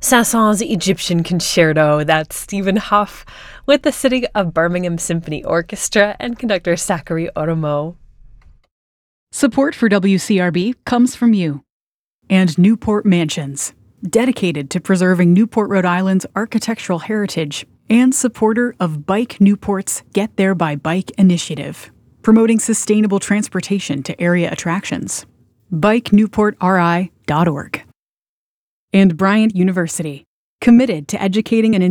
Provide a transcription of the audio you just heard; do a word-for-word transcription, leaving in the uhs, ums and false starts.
Saint-Saëns' Egyptian Concerto. That's Stephen Hough with the City of Birmingham Symphony Orchestra and conductor Zachary Oromo. Support for W C R B comes from you and Newport Mansions, dedicated to preserving Newport, Rhode Island's architectural heritage and supporter of Bike Newport's Get There by Bike initiative, promoting sustainable transportation to area attractions. bike newport r i dot org. And Bryant University, committed to educating and